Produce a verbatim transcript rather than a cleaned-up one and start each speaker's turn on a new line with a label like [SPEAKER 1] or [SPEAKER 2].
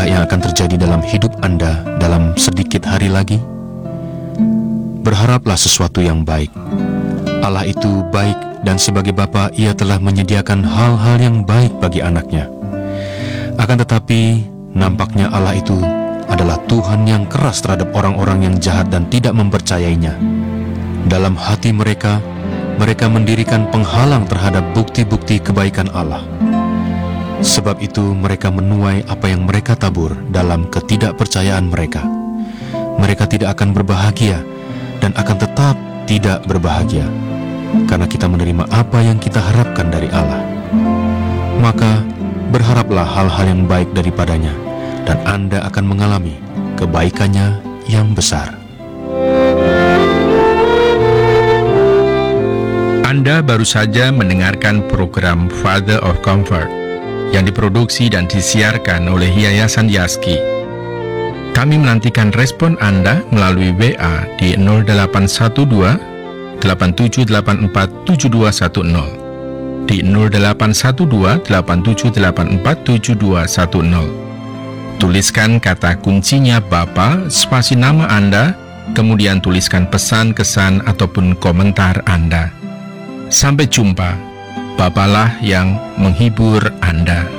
[SPEAKER 1] yang akan terjadi dalam hidup Anda dalam sedikit hari lagi? Berharaplah sesuatu yang baik. Allah itu baik, dan sebagai Bapa Ia telah menyediakan hal-hal yang baik bagi anaknya. Akan tetapi, nampaknya Allah itu adalah Tuhan yang keras terhadap orang-orang yang jahat dan tidak mempercayainya. Dalam hati mereka, mereka mendirikan penghalang terhadap bukti-bukti kebaikan Allah. Sebab itu mereka menuai apa yang mereka tabur dalam ketidakpercayaan mereka. Mereka tidak akan berbahagia dan akan tetap tidak berbahagia, karena kita menerima apa yang kita harapkan dari Allah. Maka berharaplah hal-hal yang baik daripadanya, dan Anda akan mengalami kebaikannya yang besar.
[SPEAKER 2] Anda baru saja mendengarkan program Father of Comfort yang diproduksi dan disiarkan oleh Yayasan Yaski. Kami menantikan respon Anda melalui W A di nol delapan satu dua delapan tujuh delapan empat tujuh dua satu nol, di nol delapan satu dua delapan tujuh delapan empat tujuh dua satu nol. Tuliskan kata kuncinya Bapa, spasi nama Anda, kemudian tuliskan pesan, kesan, ataupun komentar Anda. Sampai jumpa. Bapalah yang menghibur Anda.